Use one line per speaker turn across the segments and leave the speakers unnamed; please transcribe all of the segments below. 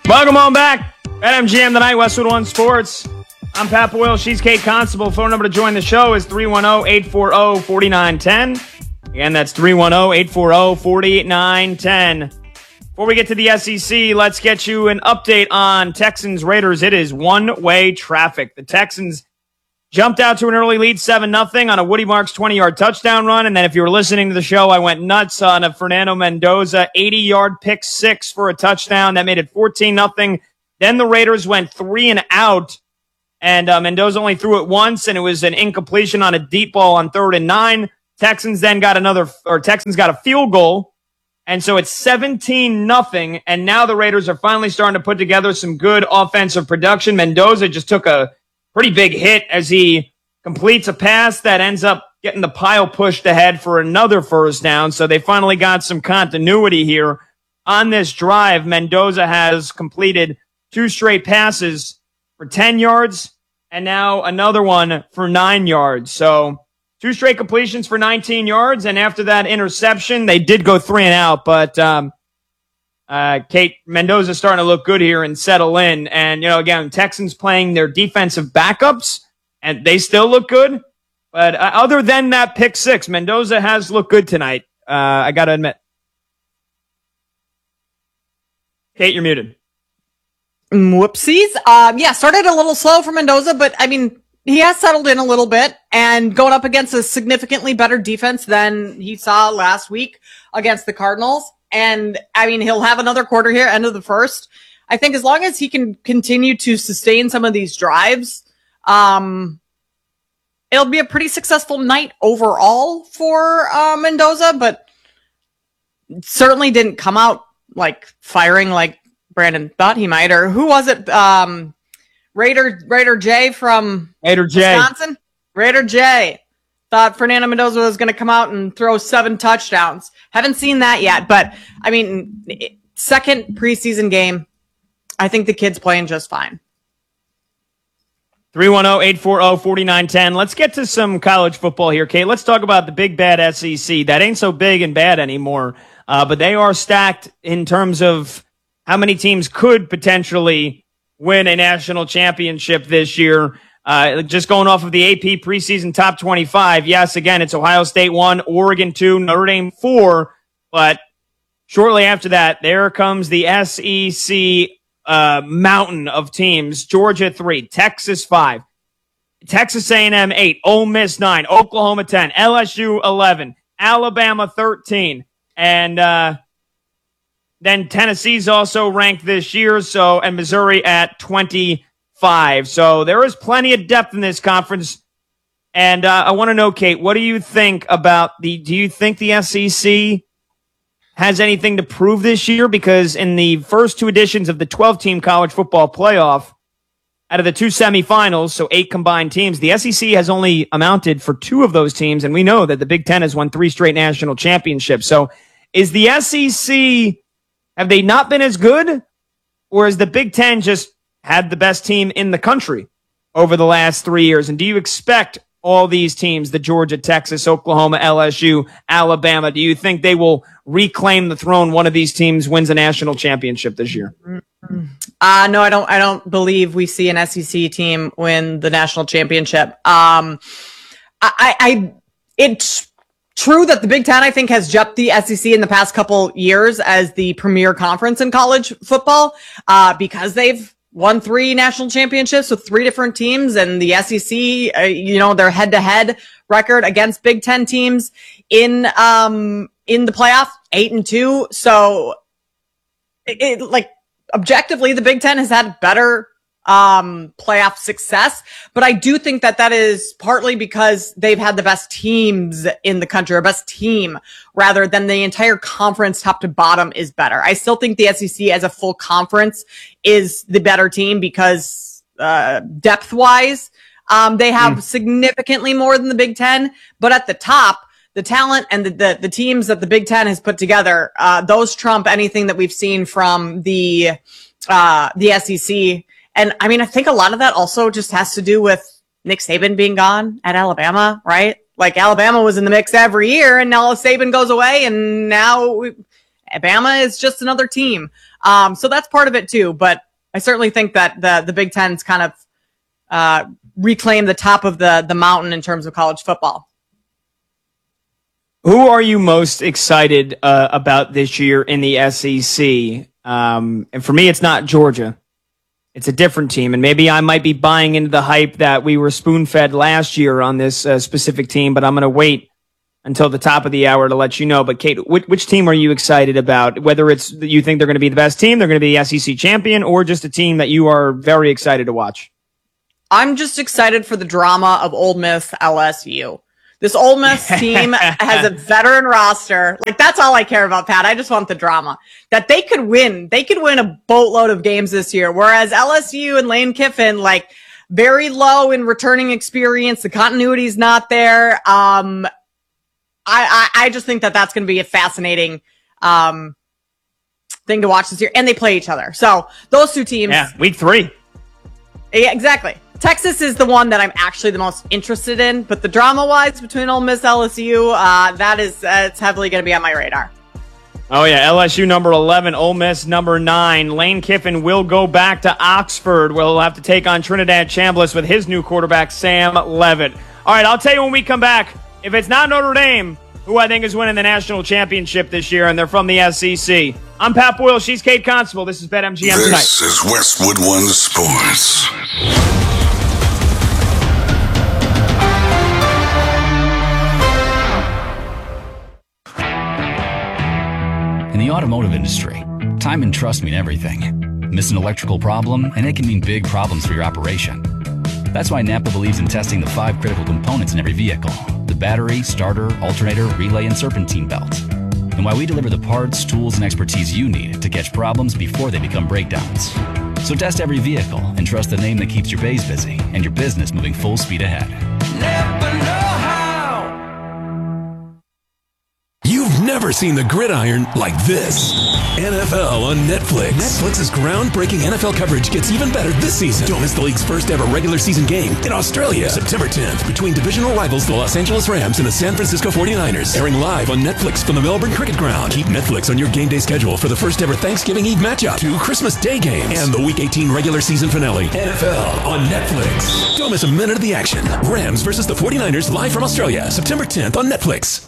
Welcome on back. BetMGM tonight, Westwood One Sports. I'm Pat Boyle. She's Kate Constable. Phone number to join the show is 310-840-4910. Again, that's 310-840-4910. Before we get to the SEC, let's get you an update on Texans Raiders. It is one-way traffic. The Texans jumped out to an early lead, 7-0 on a Woody Marks 20-yard touchdown run. And then if you were listening to the show, I went nuts on a Fernando Mendoza 80-yard pick six for a touchdown. That made it 14-0. Then the Raiders went 3 and out. And Mendoza only threw it once, and it was an incompletion on a deep ball on 3rd and 9. Texans got a field goal. And so it's 17-0. And now the Raiders are finally starting to put together some good offensive production. Mendoza just took a pretty big hit as he completes a pass that ends up getting the pile pushed ahead for another first down. So they finally got some continuity here on this drive. Mendoza has completed 2 straight passes for 10 yards and now another one for 9 yards. So 2 straight completions for 19 yards. And after that interception, they did go 3 and out, but Kate, Mendoza's starting to look good here and settle in. And, again, Texans playing their defensive backups, and they still look good. But other than that pick six, Mendoza has looked good tonight. I got to admit. Kate, you're muted.
Whoopsies. Started a little slow for Mendoza, but, he has settled in a little bit and going up against a significantly better defense than he saw last week against the Cardinals. And, he'll have another quarter here, end of the first. I think as long as he can continue to sustain some of these drives, it'll be a pretty successful night overall for Mendoza, but certainly didn't come out firing like Brandon thought he might. Or who was it? Raider J from Wisconsin? Raider J thought Fernando Mendoza was going to come out and throw 7 touchdowns. Haven't seen that yet, but second preseason game, I think the kid's playing just fine.
310-840-4910. Let's get to some college football here, Kate. Let's talk about the big bad SEC. That ain't so big and bad anymore, but they are stacked in terms of how many teams could potentially win a national championship this year. Just going off of the AP preseason top 25. Yes, again, it's Ohio State 1, Oregon 2, Notre Dame 4. But shortly after that, there comes the SEC mountain of teams. Georgia 3, Texas 5, Texas A&M 8, Ole Miss 9, Oklahoma 10, LSU 11, Alabama 13. And then Tennessee's also ranked this year, and Missouri at 25. So there is plenty of depth in this conference. And I want to know, Kate, what do you think about do you think the SEC has anything to prove this year? Because in the first 2 editions of the 12-team college football playoff, out of the 2 semifinals, so 8 combined teams, the SEC has only amounted for 2 of those teams. And we know that the Big Ten has won 3 straight national championships. So is the SEC, have they not been as good? Or is the Big Ten just had the best team in the country over the last 3 years? And do you expect all these teams, the Georgia, Texas, Oklahoma, LSU, Alabama, do you think they will reclaim the throne? One of these teams wins a national championship this year?
No, I don't believe we see an SEC team win the national championship. It's true that the Big Ten, I think, has jumped the SEC in the past couple years as the premier conference in college football, because they've won 3 national championships with 3 different teams, and the SEC, their head-to-head record against Big Ten teams in the playoff, 8-2. So, objectively, the Big Ten has had better playoff success, but I do think that is partly because they've had the best teams in the country, or best team rather than the entire conference top to bottom is better. I still think the SEC as a full conference is the better team because depth wise, they have significantly more than the Big Ten, but at the top, the talent and the teams that the Big Ten has put together, those trump anything that we've seen from the SEC. And I think a lot of that also just has to do with Nick Saban being gone at Alabama, right? Alabama was in the mix every year, and now Saban goes away, and now Bama is just another team. So that's part of it too. But I certainly think that the Big Ten's kind of reclaim the top of the mountain in terms of college football.
Who are you most excited about this year in the SEC? And for me, it's not Georgia. It's a different team. And maybe I might be buying into the hype that we were spoon-fed last year on this specific team, but I'm going to wait until the top of the hour to let you know. But Kate, which team are you excited about? Whether it's you think they're going to be the best team, they're going to be the SEC champion, or just a team that you are very excited to watch?
I'm just excited for the drama of Ole Miss LSU. This Ole Miss team has a veteran roster. Like, that's all I care about, Pat. I just want the drama. That they could win. They could win a boatload of games this year. Whereas LSU and Lane Kiffin, like, very low in returning experience. The continuity's not there. I just think that that's going to be a fascinating thing to watch this year. And they play each other. So those two teams.
Yeah, week 3.
Yeah, exactly. Texas is the one that I'm actually the most interested in, but the drama-wise between Ole Miss LSU, it's heavily going to be on my radar.
Oh yeah, LSU number 11, Ole Miss number 9. Lane Kiffin will go back to Oxford, where he'll have to take on Trinidad Chambliss with his new quarterback, Sam Leavitt. All right, I'll tell you when we come back. If it's not Notre Dame, who I think is winning the national championship this year, and they're from the SEC. I'm Pat Boyle. She's Kate Constable. This is BetMGM Tonight.
This is Westwood One Sports.
In the automotive industry, time and trust mean everything. Miss an electrical problem, and it can mean big problems for your operation. That's why Napa believes in testing the 5 critical components in every vehicle: the battery, starter, alternator, relay, and serpentine belt. And why we deliver the parts, tools, and expertise you need to catch problems before they become breakdowns. So test every vehicle and trust the name that keeps your bays busy and your business moving full speed ahead.
Napa know-how.
You've never seen the gridiron like this. NFL on Netflix. Netflix's groundbreaking NFL coverage gets even better this season. Don't miss the league's first ever regular season game in Australia, September 10th, between divisional rivals the Los Angeles Rams and the San Francisco 49ers. Airing live on Netflix from the Melbourne Cricket Ground. Keep Netflix on your game day schedule for the first ever Thanksgiving Eve matchup, 2 Christmas Day games, and the Week 18 regular season finale. NFL on Netflix. Don't miss a minute of the action. Rams versus the 49ers live from Australia, September 10th on Netflix.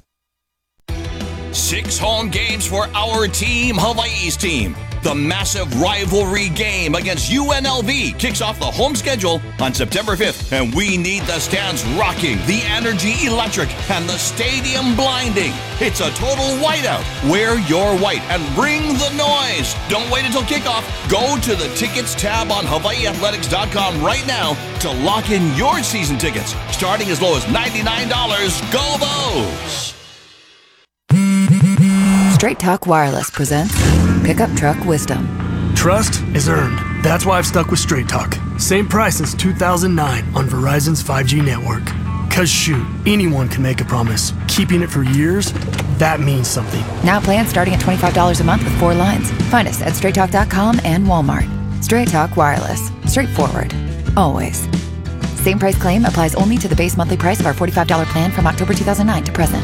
6 home games for our team, Hawaii's team. The massive rivalry game against UNLV kicks off the home schedule on September 5th, and we need the stands rocking, the energy electric, and the stadium blinding. It's a total whiteout. Wear your white and bring the noise. Don't wait until kickoff. Go to the tickets tab on HawaiiAthletics.com right now to lock in your season tickets, starting as low as $99. Go Vols!
Straight Talk Wireless presents Pickup Truck Wisdom.
Trust is earned. That's why I've stuck with Straight Talk. Same price since 2009 on Verizon's 5G network. Cause shoot, anyone can make a promise. Keeping it for years, that means something.
Now plans starting at $25 a month with 4 lines. Find us at StraightTalk.com and Walmart. Straight Talk Wireless. Straightforward. Always. Same price claim applies only to the base monthly price of our $45 plan from October 2009 to present.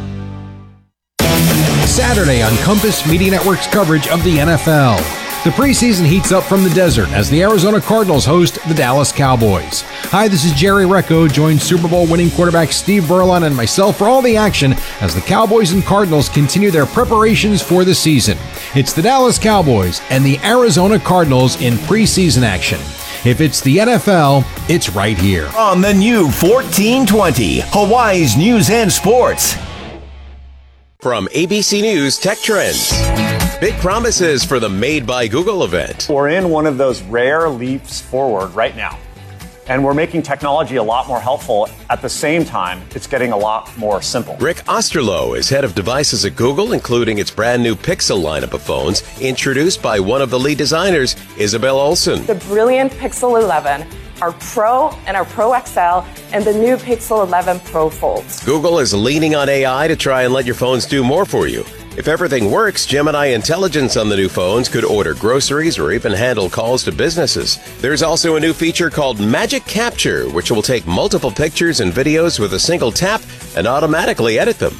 Saturday on Compass Media Network's coverage of the NFL. The preseason heats up from the desert as the Arizona Cardinals host the Dallas Cowboys. Hi, this is Jerry Recco. Join Super Bowl winning quarterback Steve Verlon and myself for all the action as the Cowboys and Cardinals continue their preparations for the season. It's the Dallas Cowboys and the Arizona Cardinals in preseason action. If it's the NFL, it's right here.
On the new 1420, Hawaii's News and Sports.
From ABC News Tech Trends. Big promises for the Made by Google event.
We're in one of those rare leaps forward right now. And we're making technology a lot more helpful. At the same time, it's getting a lot more simple.
Rick Osterloh is head of devices at Google, including its brand new Pixel lineup of phones, introduced by one of the lead designers, Isabel Olsen.
The brilliant Pixel 11, our Pro and our Pro XL, and the new Pixel 11 Pro Folds.
Google is leaning on AI to try and let your phones do more for you. If everything works, Gemini intelligence on the new phones could order groceries or even handle calls to businesses. There's also a new feature called Magic Capture, which will take multiple pictures and videos with a single tap and automatically edit them.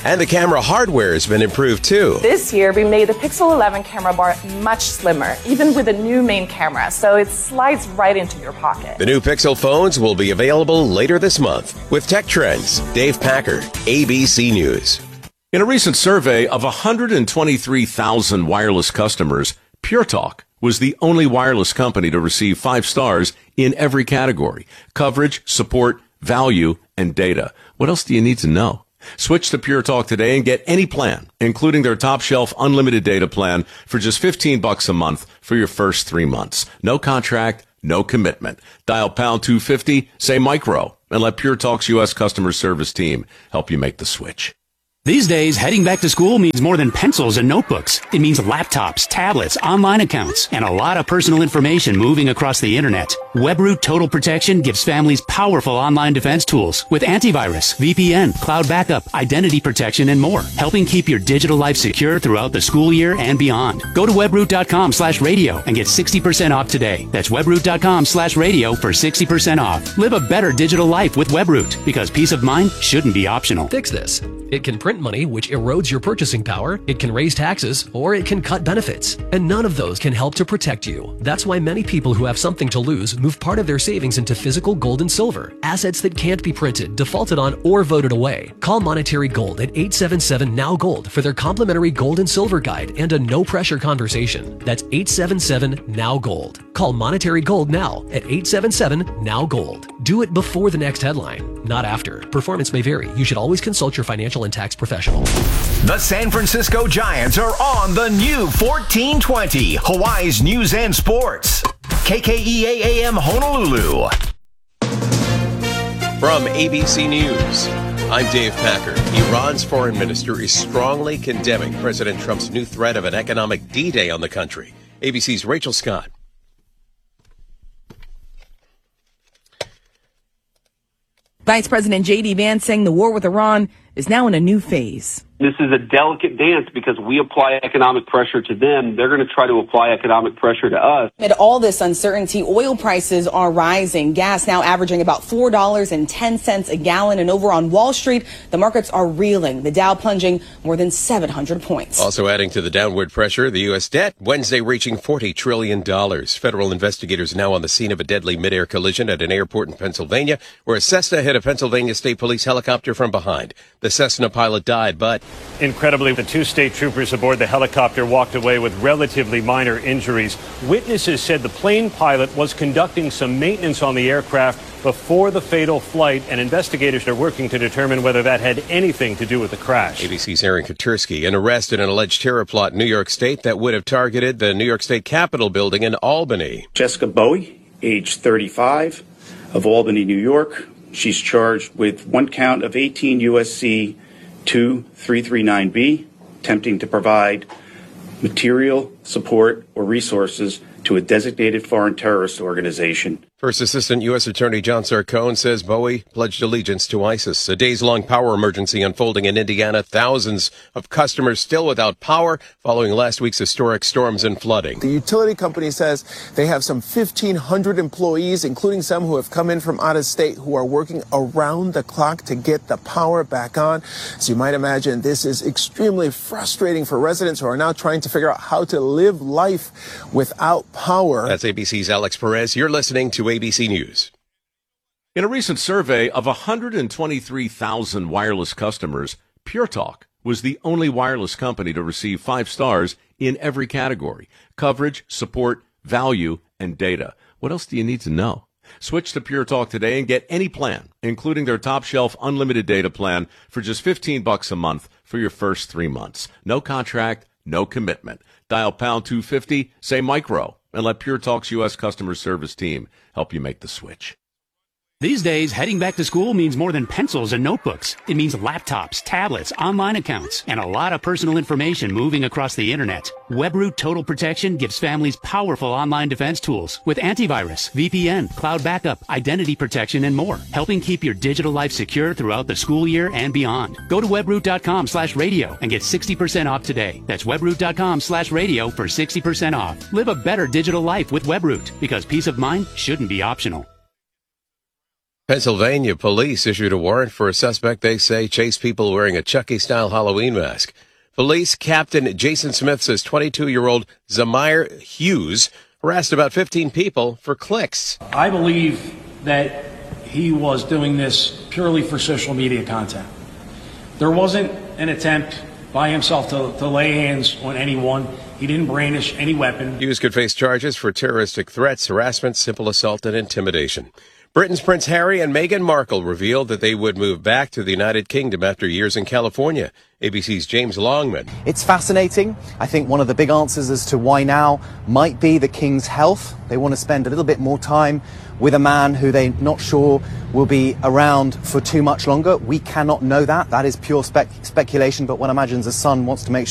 And the camera hardware has been improved too.
This year, we made the Pixel 11 camera bar much slimmer, even with a new main camera, so it slides right into your pocket.
The new Pixel phones will be available later this month. With Tech Trends, Dave Packard, ABC News.
In a recent survey of 123,000 wireless customers, Pure Talk was the only wireless company to receive 5 stars in every category: coverage, support, value, and data. What else do you need to know? Switch to Pure Talk today and get any plan, including their top shelf unlimited data plan, for just $15 a month for your first 3 months. No contract, no commitment. Dial pound 250, say micro, and let Pure Talk's U.S. customer service team help you make the switch.
These days, heading back to school means more than pencils and notebooks. It means laptops, tablets, online accounts, and a lot of personal information moving across the internet. WebRoot Total Protection gives families powerful online defense tools with antivirus, VPN, cloud backup, identity protection, and more, helping keep your digital life secure throughout the school year and beyond. Go to webroot.com/radio and get 60% off today. That's webroot.com/radio for 60% off. Live a better digital life with WebRoot, because peace of mind shouldn't be optional.
Fix this. It can print money, which erodes your purchasing power. It can raise taxes, or it can cut benefits. And none of those can help to protect you. That's why many people who have something to lose move part of their savings into physical gold and silver, assets that can't be printed, defaulted on, or voted away. Call Monetary Gold at 877-NOW-GOLD for their complimentary gold and silver guide and a no-pressure conversation. That's 877-NOW-GOLD. Call Monetary Gold now at 877-NOW-GOLD. Do it before the next headline, not after. Performance may vary. You should always consult your financial and tax professional.
The San Francisco Giants are on the new 1420, Hawaii's News and Sports. KKEA AM Honolulu.
From ABC News, I'm Dave Packard. Iran's foreign minister is strongly condemning President Trump's new threat of an economic D-Day on the country. ABC's Rachel Scott.
Vice President J.D. Vance saying the war with Iran is now in a new phase.
This is a delicate dance because we apply economic pressure to them. They're going to try to apply economic pressure to us.
Amid all this uncertainty, oil prices are rising. Gas now averaging about $4.10 a gallon. And over on Wall Street, the markets are reeling. The Dow plunging more than 700 points.
Also adding to the downward pressure, the U.S. debt Wednesday reaching $40 trillion. Federal investigators now on the scene of a deadly midair collision at an airport in Pennsylvania, where a Cessna hit a Pennsylvania State Police helicopter from behind. The Cessna pilot died, but
incredibly, the 2 state troopers aboard the helicopter walked away with relatively minor injuries. Witnesses said the plane pilot was conducting some maintenance on the aircraft before the fatal flight, and investigators are working to determine whether that had anything to do with the crash.
ABC's Aaron Katursky, an arrest in an alleged terror plot in New York State that would have targeted the New York State Capitol building in Albany.
Jessica Bowie, age 35, of Albany, New York. She's charged with 1 count of 18 U.S.C. 2339B, attempting to provide material support or resources to a designated foreign terrorist organization.
First Assistant U.S. Attorney John Sarcone says Bowie pledged allegiance to ISIS. A days-long power emergency unfolding in Indiana. Thousands of customers still without power following last week's historic storms and flooding.
The utility company says they have some 1,500 employees, including some who have come in from out of state, who are working around the clock to get the power back on. As you might imagine, this is extremely frustrating for residents who are now trying to figure out how to live life without power.
That's ABC's Alex Perez. You're listening to ABC News.
In a recent survey of 123,000 wireless customers, Pure Talk was the only wireless company to receive 5 stars in every category: coverage, support, value, and data. What else do you need to know? Switch to Pure Talk today and get any plan, including their top shelf unlimited data plan, for just $15 a month for your first 3 months. No contract, no commitment. Dial pound 250, say micro, and let Pure Talk's U.S. customer service team help you make the switch.
These days, heading back to school means more than pencils and notebooks. It means laptops, tablets, online accounts, and a lot of personal information moving across the internet. WebRoot Total Protection gives families powerful online defense tools with antivirus, VPN, cloud backup, identity protection, and more, helping keep your digital life secure throughout the school year and beyond. Go to webroot.com/radio and get 60% off today. That's webroot.com/radio for 60% off. Live a better digital life with WebRoot, because peace of mind shouldn't be optional.
Pennsylvania police issued a warrant for a suspect they say chased people wearing a Chucky-style Halloween mask. Police Captain Jason Smith says 22-year-old Zamir Hughes harassed about 15 people for clicks.
I believe that he was doing this purely for social media content. There wasn't an attempt by himself to lay hands on anyone. He didn't brandish any weapon.
Hughes could face charges for terroristic threats, harassment, simple assault, and intimidation. Britain's Prince Harry and Meghan Markle revealed that they would move back to the United Kingdom after years in California. ABC's James Longman.
It's fascinating. I think one of the big answers as to why now might be the King's health. They want to spend a little bit more time with a man who they're not sure will be around for too much longer. We cannot know that. That is pure speculation, but one imagines a son wants to make